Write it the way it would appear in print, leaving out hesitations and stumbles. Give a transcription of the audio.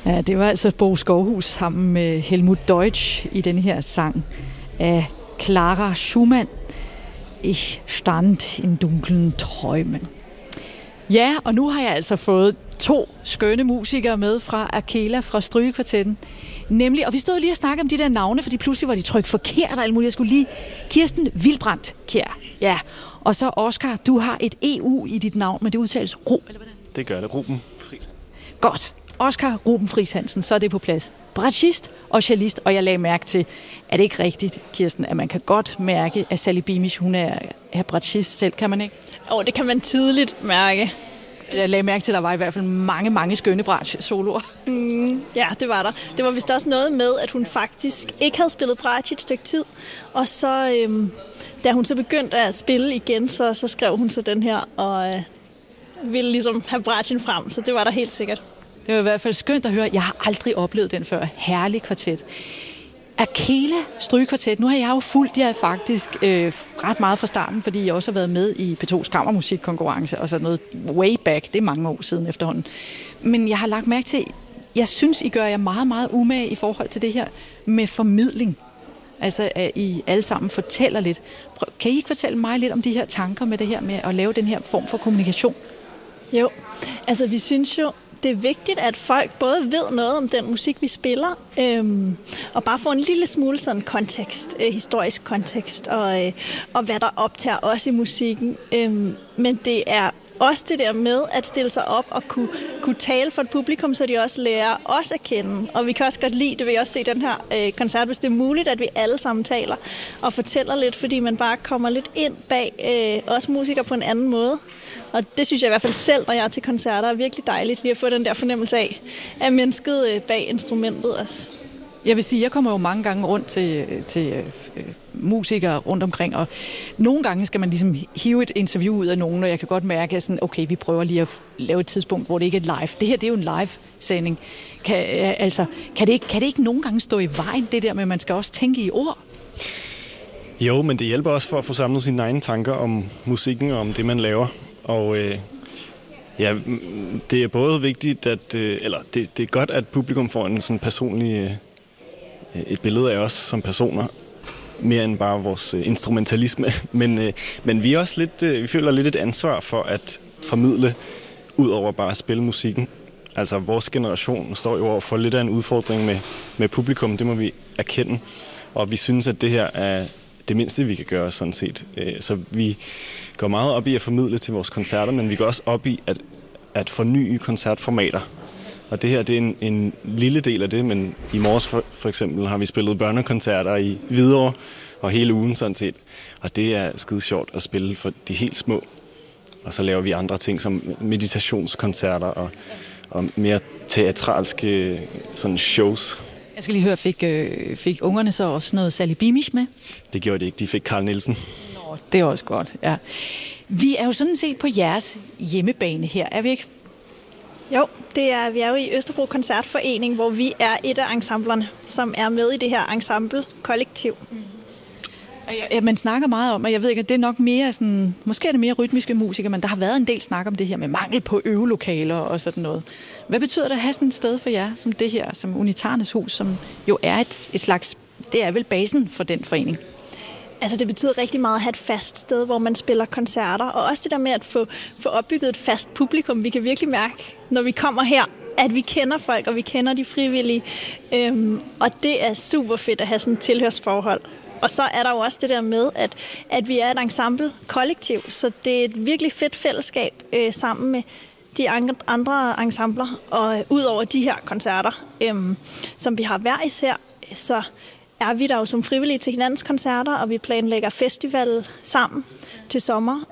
Ja, det var altså Bo Skovhus sammen med Helmut Deutsch i den her sang af Clara Schumann. Ich stand in dunklen Träumen. Ja, og nu har jeg altså fået 2 skønne musikere med fra Akela fra Strygekvartetten. Nemlig, og vi stod lige og snakkede om de der navne, fordi pludselig var de trykt forkert og alt muligt. Jeg skulle lige... Kirsten Wildbrandt Kjær. Ja, og så Oscar, du har et EU i dit navn, men det udtales Ro, eller hvordan? Det gør det. Ruben Friis. Godt. Oscar Ruben Friis Hansen, så er det på plads. Bratschist og cellist, og jeg lagde mærke til, er det ikke rigtigt, Kirsten, at man kan godt mærke, at Sally Beamish, hun er bratschist selv, kan man ikke? Det kan man tydeligt mærke. Jeg lagde mærke til, at der var i hvert fald mange skønne bratsch-soloer. Ja, det var der. Det var vist også noget med, at hun faktisk ikke havde spillet bratsch et stykke tid, og så, da hun så begyndte at spille igen, så skrev hun så den her, og ville ligesom have bratschen frem, så det var der helt sikkert. Det var i hvert fald skønt at høre. Jeg har aldrig oplevet den før. Herlig kvartet. Akela Strygekvartet. Nu har jeg jo fulgt jer faktisk ret meget fra starten, fordi jeg også har været med i P2's kammermusikkonkurrence og sådan noget way back. Det er mange år siden efterhånden. Men jeg har lagt mærke til, jeg synes, I gør jer meget umage i forhold til det her med formidling. Altså, at I alle sammen fortæller lidt. Kan I ikke fortælle mig lidt om de her tanker med det her med at lave den her form for kommunikation? Jo, altså vi synes jo, det er vigtigt, at folk både ved noget om den musik, vi spiller, og bare får en lille smule sådan kontekst, historisk kontekst, og hvad der optager os i musikken. Men det er også det der med at stille sig op og kunne tale for et publikum, så de også lærer os at kende. Og vi kan også godt lide, det vil jeg også se i den her koncert, hvis det er muligt, at vi alle sammen taler og fortæller lidt, fordi man bare kommer lidt ind bag os musikere på en anden måde. Og det synes jeg i hvert fald selv, når jeg er til koncerter, er virkelig dejligt lige at få den der fornemmelse af mennesket bag instrumentet også. Jeg vil sige, jeg kommer jo mange gange rundt til musikere rundt omkring, og nogle gange skal man ligesom hive et interview ud af nogen, og jeg kan godt mærke, at sådan, okay, vi prøver lige at lave et tidspunkt, hvor det ikke er live. Det her, det er jo en live-sending. Kan det ikke nogle gange stå i vejen, det der med, at man skal også tænke i ord? Jo, men det hjælper også for at få samlet sine egne tanker om musikken og om det, man laver. Og ja, det er både vigtigt, det er godt, at publikum får en sådan personlig et billede af os som personer, mere end bare vores instrumentalisme. Men vi er også lidt, vi føler lidt et ansvar for at formidle, ud over bare at spille musikken. Altså, vores generation står jo over for lidt af en udfordring med publikum, det må vi erkende. Og vi synes, at det her er det mindste, vi kan gøre, sådan set. Så vi går meget op i at formidle til vores koncerter, men vi går også op i at forny koncertformater. Og det her, det er en lille del af det, men i morges for eksempel har vi spillet børnekoncerter i Hvidovre, og hele ugen sådan set. Og det er skide sjovt at spille for de helt små. Og så laver vi andre ting som meditationskoncerter og mere teatralske sådan shows. Jeg skal lige høre, fik ungerne så også noget Sally Beamish med? Det gjorde de ikke, de fik Carl Nielsen. Nå, det er også godt, ja. Vi er jo sådan set på jeres hjemmebane her, er vi ikke? Jo, vi er jo i Østerbro Koncertforening, hvor vi er et af ensemblerne, som er med i det her ensemble-kollektiv. Ja, man snakker meget om, og jeg ved ikke, at det er nok mere sådan, måske er det mere rytmiske musikere, men der har været en del snak om det her med mangel på øvelokaler og sådan noget. Hvad betyder det at have sådan et sted for jer, som det her, som Unitarnes Hus, som jo er et slags, det er vel basen for den forening? Altså det betyder rigtig meget at have et fast sted, hvor man spiller koncerter, og også det der med at få opbygget et fast publikum. Vi kan virkelig mærke, når vi kommer her, at vi kender folk, og vi kender de frivillige, og det er super fedt at have sådan et tilhørsforhold. Og så er der jo også det der med, at vi er et ensemble-kollektiv, så det er et virkelig fedt fællesskab sammen med de andre ensembler, og ud over de her koncerter, som vi har hver især, så er vi der jo som frivillige til hinandens koncerter, og vi planlægger festival sammen til sommer,